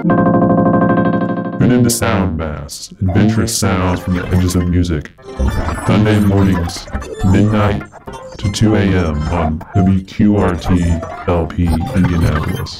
Tune into Soundmass, adventurous sounds from the edges of music. Sunday mornings, midnight to 2 a.m. on WQRT LP Indianapolis.